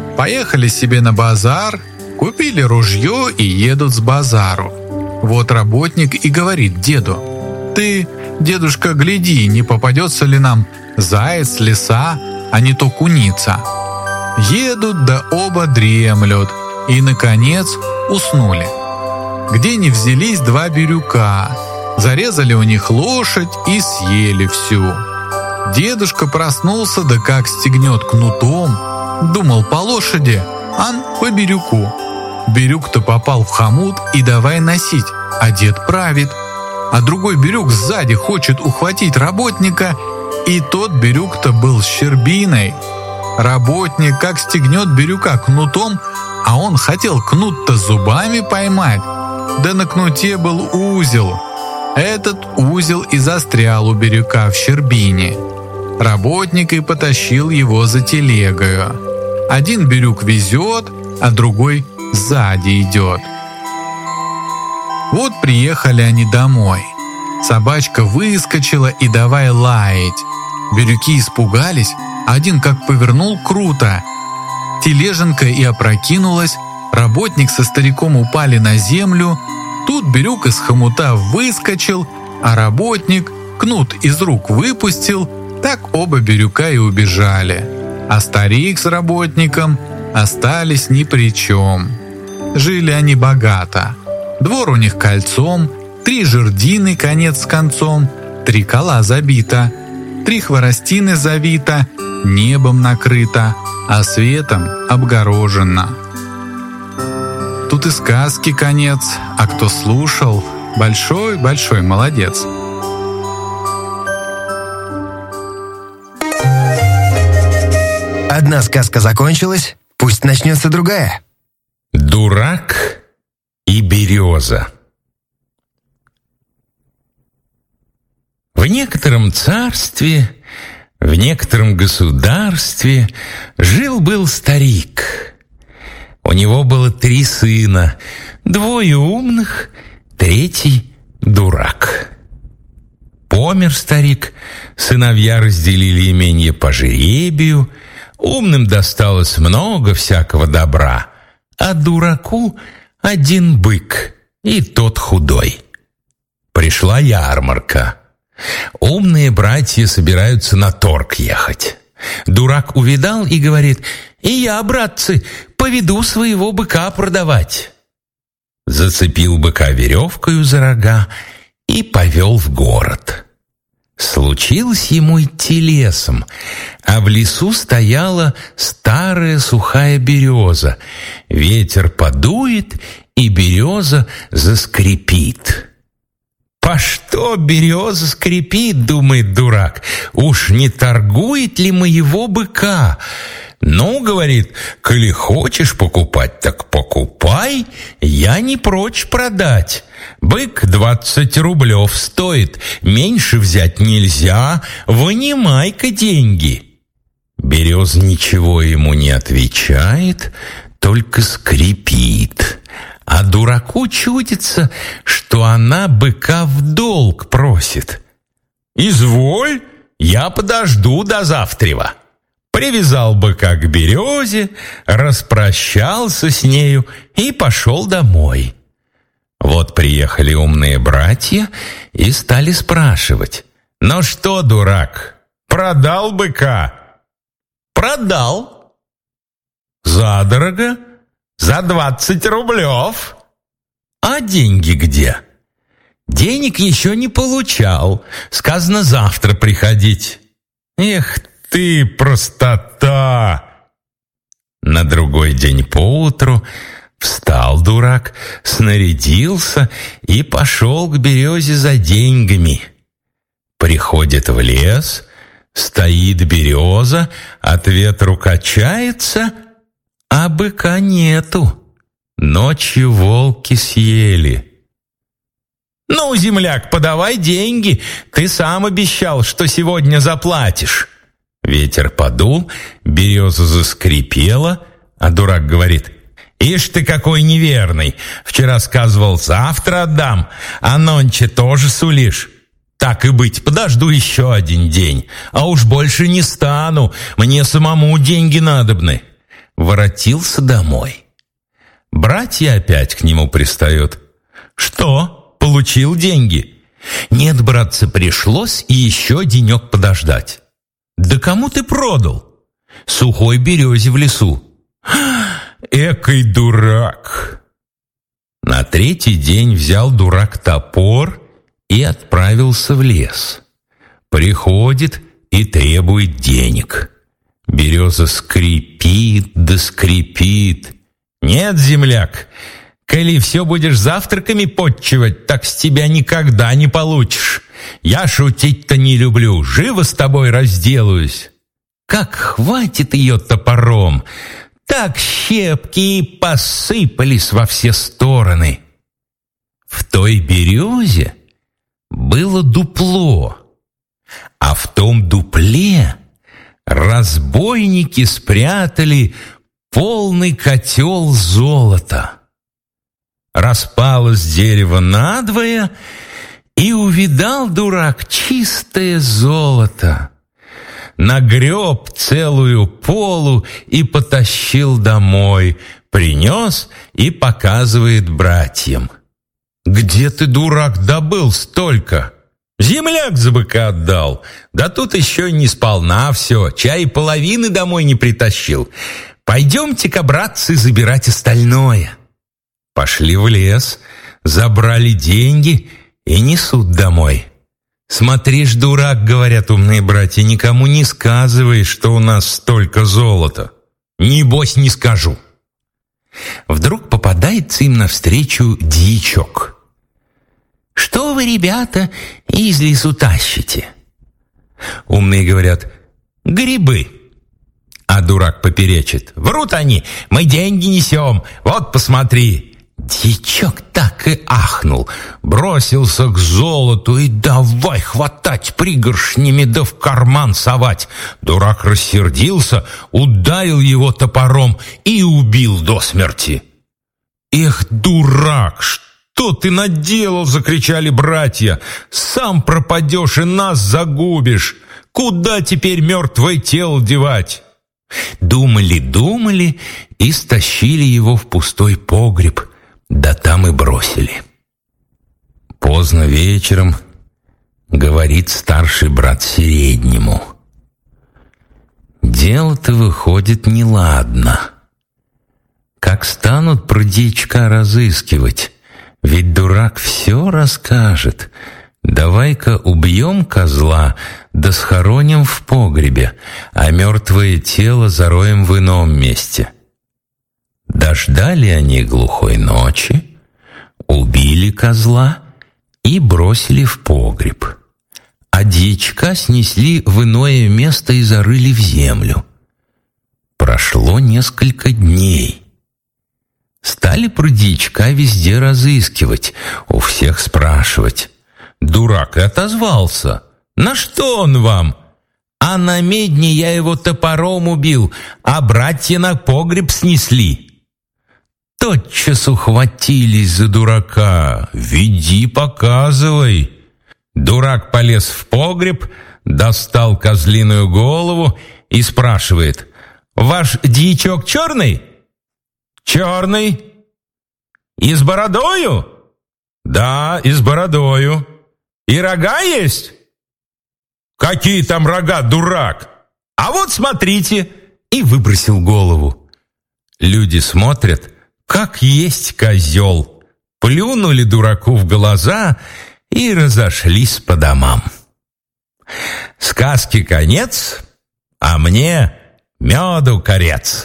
Поехали себе на базар, купили ружье и едут с базару. Вот работник и говорит деду: «Ты, дедушка, гляди, не попадется ли нам заяц, лиса, а не то куница». Едут, да оба дремлют, и, наконец, уснули. Где ни взялись два бирюка, зарезали у них лошадь и съели всю. Дедушка проснулся, да как стегнет кнутом, думал по лошади, ан по бирюку. Бирюк-то попал в хомут и давай носить, а дед правит. А другой бирюк сзади хочет ухватить работника, и тот бирюк-то был с щербиной. Работник как стегнет бирюка кнутом, а он хотел кнут-то зубами поймать. Да на кнуте был узел. Этот узел и застрял у бирюка в щербине. Работник и потащил его за телегою. Один бирюк везет, а другой сзади идет. Вот приехали они домой. Собачка выскочила и давай лаять. Бирюки испугались, один как повернул круто. Тележенка и опрокинулась, работник со стариком упали на землю. Тут бирюк из хомута выскочил, а работник кнут из рук выпустил, так оба бирюка и убежали. А старик с работником остались ни при чем. Жили они богато. Двор у них кольцом, 3 жердины конец с концом, 3 кола забито, 3 хворостины завито, небом накрыто, а светом обгорожено. Тут и сказки конец, а кто слушал, большой-большой молодец. Одна сказка закончилась, пусть начнется другая. Дурак и береза. В некотором царстве, в некотором государстве жил-был старик. У него было 3 сына, 2 умных, 3 дурак. Помер старик, сыновья разделили именье по жребию, умным досталось много всякого добра, а дураку 1 бык, и тот худой. Пришла ярмарка. Умные братья собираются на торг ехать. Дурак увидал и говорит: «И я, братцы, поведу своего быка продавать». Зацепил быка веревкою за рога и повел в город. Случилось ему идти лесом, а в лесу стояла старая сухая береза. Ветер подует, и береза заскрипит. «По что береза скрипит?» — думает дурак. «Уж не торгует ли моего быка?» «Ну, — говорит, — коли хочешь покупать, так покупай, я не прочь продать. Бык 20 рублев стоит, меньше взять нельзя, вынимай-ка деньги». Береза ничего ему не отвечает, только скрипит. А дураку чудится, что она быка в долг просит. «Изволь, я подожду до завтрева». Привязал быка к березе, распрощался с нею и пошел домой. Вот приехали умные братья и стали спрашивать: «Ну что, дурак, продал быка?» «Продал». «Задорого? За 20 рублев». «А деньги где?» «Денег еще не получал. Сказано завтра приходить». «Эх ты, простота!» На другой день поутру встал дурак, снарядился и пошел к березе за деньгами. Приходит в лес, стоит береза, от ветру качается, а быка нету. Ночью волки съели. «Ну, земляк, подавай деньги, ты сам обещал, что сегодня заплатишь». Ветер подул, береза заскрипела, а дурак говорит: «Ишь ты какой неверный! Вчера сказывал, завтра отдам, а нонче тоже сулишь. Так и быть, подожду еще 1 день, а уж больше не стану, мне самому деньги надобны». воротился домой. Братья опять к нему пристают. «Что, получил деньги?» «Нет, братцы, пришлось и еще денек подождать». «Да кому ты продал?» «Сухой березе в лесу». «Экой дурак!» На третий день взял дурак топор и отправился в лес. Приходит и требует денег. Береза скрипит да скрипит. «Нет, земляк, коли все будешь завтраками подчивать, так с тебя никогда не получишь. Я шутить-то не люблю, живо с тобой разделаюсь». Как хватит ее топором, так щепки и посыпались во все стороны. В той березе было дупло, а в том дупле разбойники спрятали полный котел золота. Распалось дерево надвое, и увидал дурак чистое золото. Нагреб целую полу и потащил домой, принес и показывает братьям. «Где ты, дурак, добыл столько?» «Земляк за быка отдал. Да тут еще не сполна все, чай половины домой не притащил. Пойдемте-ка, братцы, забирать остальное». Пошли в лес, забрали деньги и несут домой. «Смотришь, дурак, — говорят умные братья, — никому не сказывай, что у нас столько золота». «Небось, не скажу». Вдруг попадается им навстречу дьячок. «Что вы, ребята, из лесу тащите?» Умные говорят: «Грибы». А дурак поперечит: «Врут они, мы деньги несем, вот посмотри». Дьячок так и ахнул, бросился к золоту и давай хватать пригоршнями да в карман совать. Дурак рассердился, ударил его топором и убил до смерти. «Эх, дурак, что ты наделал?» — закричали братья. «Сам пропадешь и нас загубишь. Куда теперь мертвое тело девать?» Думали и стащили его в пустой погреб, да там и бросили. Поздно вечером говорит старший брат среднему: «Дело-то выходит неладно. Как станут про дьячка разыскивать, ведь дурак все расскажет. Давай-ка убьем козла, да схороним в погребе, а мертвое тело зароем в ином месте». Дождали они глухой ночи, убили козла и бросили в погреб, а дьячка снесли в иное место и зарыли в землю. Прошло несколько дней. Стали про дьячка везде разыскивать, у всех спрашивать. Дурак и отозвался: «На что он вам?» «А на медне я его топором убил, а братья на погреб снесли». Тотчас ухватились за дурака: «Веди, показывай». Дурак полез в погреб, достал козлиную голову и спрашивает: «Ваш дьячок черный?» «Черный». «И с бородою?» «Да, и с бородою». «И рога есть?» «Какие там рога, дурак? А вот смотрите!» И выбросил голову. Люди смотрят, как есть козел. Плюнули дураку в глаза и разошлись по домам. Сказки конец, а мне меду корец.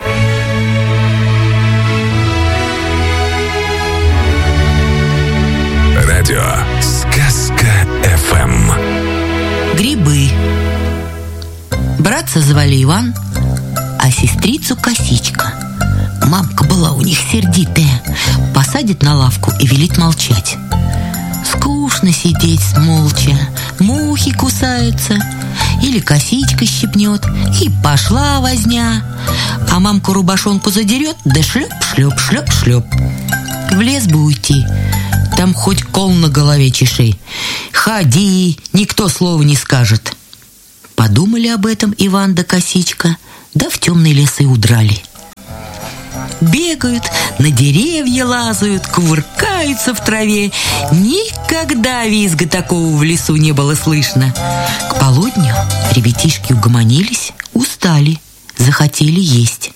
Радио «Сказка ФМ». Грибы. Братца звали Иван, а сестрицу Косичка. Мамка была у них сердитая, посадит на лавку и велит молчать. Скучно сидеть молча, мухи кусаются, или косичка щипнет, и пошла возня. А мамка рубашонку задерет, да шлеп, шлеп, шлеп, шлеп. В лес бы уйти, там хоть кол на голове чеши. Ходи, никто слова не скажет. Подумали об этом Иван да Косичка, да в темный лес и удрали. Бегают, на деревья лазают, кувыркаются в траве. Никогда визга такого в лесу не было слышно. К полудню ребятишки угомонились, устали, захотели есть.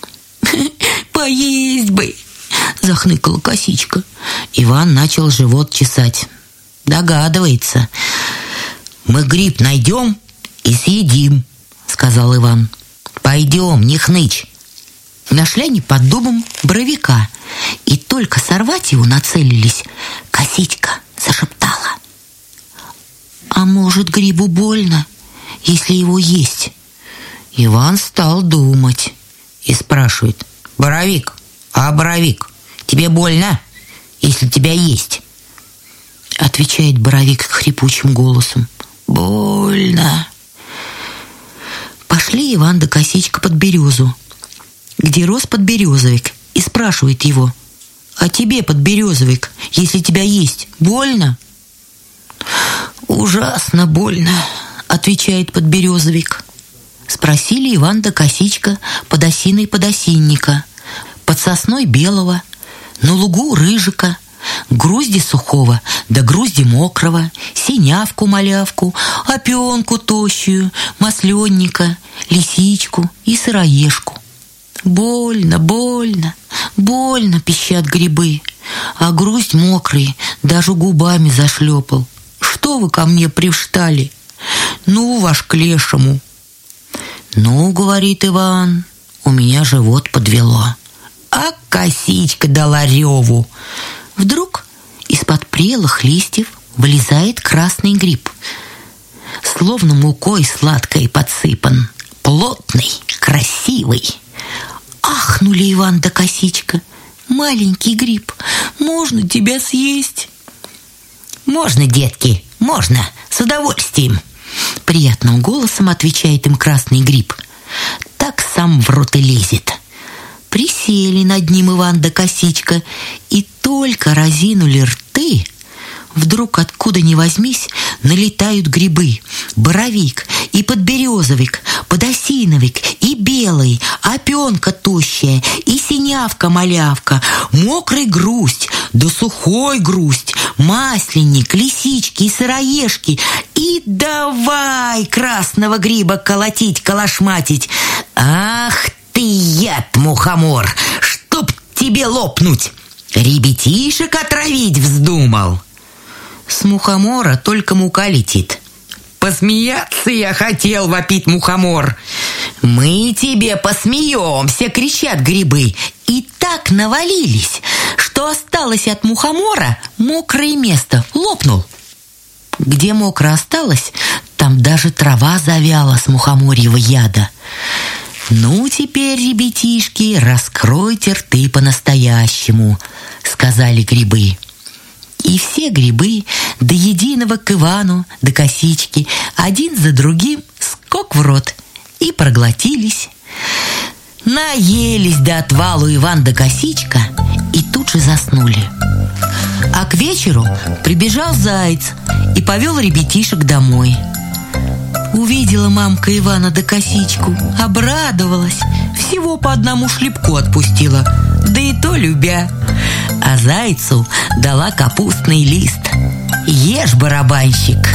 «Поесть бы!» — захныкала Косичка. Иван начал живот чесать. Догадывается. «Мы гриб найдем и съедим», — сказал Иван. «Пойдем, не хнычь». Нашли они под дубом боровика, и только сорвать его нацелились, Косичка зашептала: «А может, грибу больно, если его есть?» Иван стал думать и спрашивает: «Боровик, тебе больно, если тебя есть?» Отвечает боровик хрипучим голосом: «Больно». Пошли Иван да Косичка под березу, где рос подберезовик, и спрашивает его: «А тебе, подберезовик, если тебя есть, больно?» «Ужасно больно», — отвечает подберезовик. Спросили Иван да Косичка под осиной подосинника, под сосной белого, на лугу рыжика, грузди сухого да грузди мокрого, синявку-малявку, опенку тощую, масленника, лисичку и сыроежку. «Больно, больно, больно», — пищат грибы, а груздь мокрый даже губами зашлепал. «Что вы ко мне привстали? Ну, ваш к лешему». «Ну, — говорит Иван, — у меня живот подвело». А Косичка дала реву. Вдруг из-под прелых листьев вылезает красный гриб, словно мукой сладкой подсыпан, плотный, красивый. Ахнули Иван да Косичка: «Маленький гриб, можно тебя съесть?» «Можно, детки, можно, с удовольствием», — приятным голосом отвечает им красный гриб. Так сам в рот и лезет. Присели над ним Иван да Косичка, и только разинули рты, вдруг откуда ни возьмись налетают грибы: боровик и подберезовик, подосиновик и белый, опенка тощая и синявка-малявка, мокрый грусть да сухой грусть, масленник, лисички и сыроежки. И давай красного гриба колотить, калашматить. «Ах ты, яд, мухомор, чтоб тебе лопнуть! Ребятишек отравить вздумал!» С мухомора только мука летит. «Посмеяться я хотел», — вопит мухомор. «Мы тебе посмеемся», — кричат грибы. И так навалились, что осталось от мухомора мокрое место. Лопнул. Где мокро осталось, там даже трава завяла с мухоморьего яда. «Ну, теперь, ребятишки, раскройте рты по-настоящему», — сказали грибы. И все грибы до единого к Ивану, до Косички, один за другим скок в рот и проглотились. Наелись до отвалу Иван да Косичка и тут же заснули. А к вечеру прибежал заяц и повел ребятишек домой. Увидела мамка Ивана да Косичку, обрадовалась, всего по одному шлепку отпустила, да и то любя. А зайцу дала капустный лист. «Ешь, барабанщик!»